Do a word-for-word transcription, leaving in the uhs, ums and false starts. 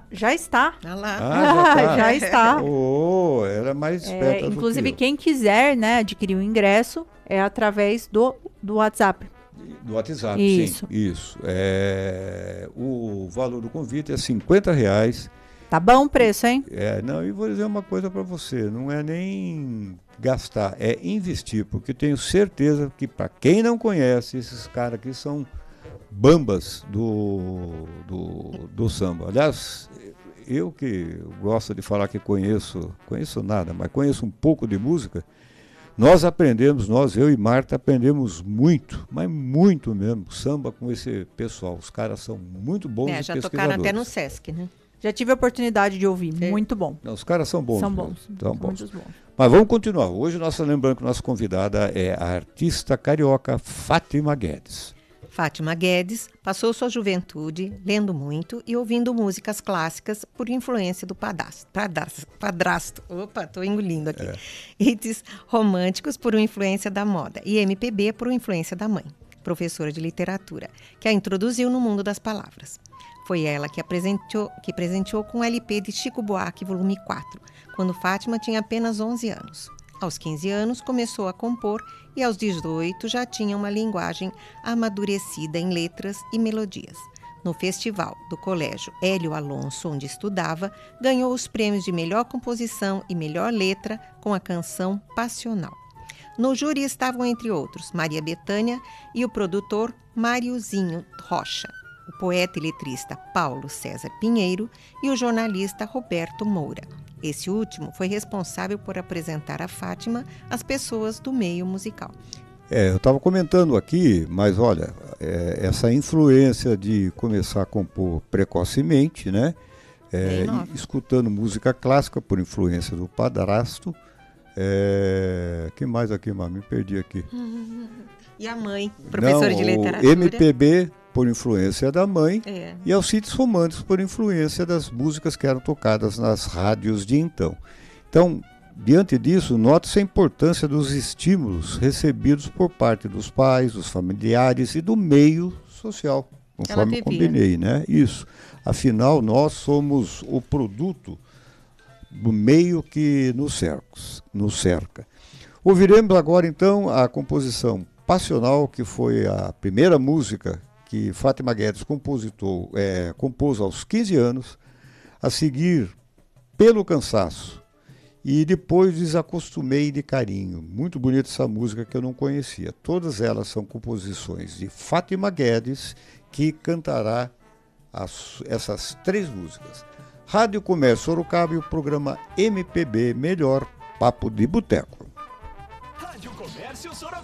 Já está. Ah lá. Ah, já tá. Já está. Oh, era mais É, esperta do inclusive, que quem quiser, né, adquirir o ingresso é através do, do WhatsApp. eu. Do WhatsApp, Isso. sim. Isso. É, o valor do convite é cinquenta reais. Tá bom o preço, hein? É, não, e vou dizer uma coisa para você, não é nem gastar, é investir, porque tenho certeza que para quem não conhece, esses caras aqui são bambas do, do, do samba. Aliás, eu que gosto de falar que conheço, conheço nada, mas conheço um pouco de música, nós aprendemos, nós, eu e Marta, aprendemos muito, mas muito mesmo, samba com esse pessoal. Os caras são muito bons É, e já pesquisadores. tocaram até no Sesc, né? Já tive a oportunidade de ouvir. É. Muito bom. Não, os caras são bons. São mesmo, bons. São bons. Muitos bons. Mas vamos continuar. Hoje, nossa, lembrando que nossa convidada é a artista carioca Fátima Guedes. Fátima Guedes passou sua juventude lendo muito e ouvindo músicas clássicas por influência do padrasto. Padrasto. padrasto. Opa, tô engolindo aqui. É. Hits românticos por influência da moda e M P B por influência da mãe, professora de literatura, que a introduziu no mundo das palavras. Foi ela que apresentou, que presenteou com o L P de Chico Buarque, volume quatro, quando Fátima tinha apenas onze anos. Aos quinze anos, começou a compor e aos dezoito já tinha uma linguagem amadurecida em letras e melodias. No festival do Colégio Hélio Alonso, onde estudava, ganhou os prêmios de melhor composição e melhor letra com a canção Passional. No júri estavam, entre outros, Maria Bethânia e o produtor Máriozinho Rocha, o poeta e letrista Paulo César Pinheiro e o jornalista Roberto Moura. Esse último foi responsável por apresentar a Fátima às pessoas do meio musical. É, eu estava comentando aqui, mas olha, é, essa influência de começar a compor precocemente, né? É, e, escutando música clássica por influência do padrasto. É, que mais aqui, mas me perdi aqui. E a mãe, professora Não, de literatura. O M P B por influência da mãe É. e aos hits românticos por influência das músicas que eram tocadas nas rádios de então. Então, diante disso, nota-se a importância dos estímulos recebidos por parte dos pais, dos familiares e do meio social, conforme combinei, né? Isso. Afinal, nós somos o produto do meio que nos cerca. Nos cerca. Ouviremos agora, então, a composição Passional, que foi a primeira música que Fátima Guedes compositou, é, compôs aos quinze anos, a seguir Pelo Cansaço, e depois Desacostumei de Carinho. Muito bonita essa música que eu não conhecia. Todas elas são composições de Fátima Guedes, que cantará as, essas três músicas. Rádio Comércio Sorocaba e o programa M P B Melhor Papo de Boteco. Rádio Comércio Sorocaba.